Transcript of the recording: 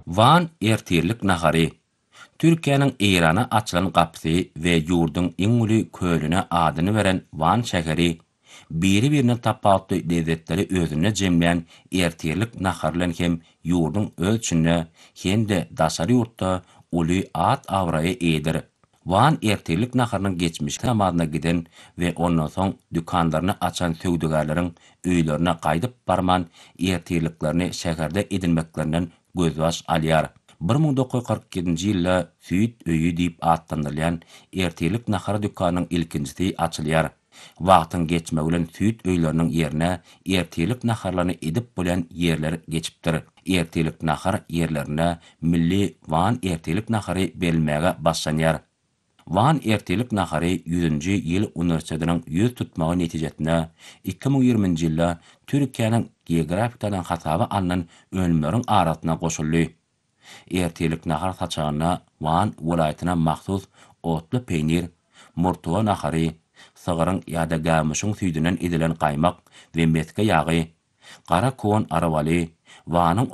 Van ertirlik nahary. Türkiýanyň Irana açylan gapsy we ýurdun iň uly kölüne adyny beren Van şäheri biri-birine tapawutly lezzetleri özüne jemleýän ertirlik naharlan hem ýurdun ölçüne hem-de daşary ýurtda uly at awraya edir. Van ertirlik naharynyň geçmiş tamadyna giden we ondan soň dükanlaryny açan söwdegärleriň öýlerine gaýdyp barman ertirliklerini şäherde edinmeklerinden gözbaş alýar. 1947-nji ýylda Süýt öýü diýip atlandyrylýan ertirlik nahar dükanynyň ilkinjisi açylýar. Wagtyň geçmegi bilen Süýt öýleriniň ýerine ertirlik naharlaryny edip bolan ýerler geçipdir. Ertirlik nahar ýerlerine milli Van ertirlik nahary berilmäge başlanýar. Van ertirlik nahary 100-nji ýyl universitetiniň ýüz tutmagy netijesinde 2020-nji ýylda Türkiýanyň geografikadan hasaby alynan ölümleriň arasyna goşuldy. Ertirlik nahar saçagyna Van welaýatyna mahsus otly peýnir, murtuwa nahary, sygyryň ýa-da gamuşyň süýdünden edilen gaýmak we metke ýagy, gara kowan arawaly, Wanyň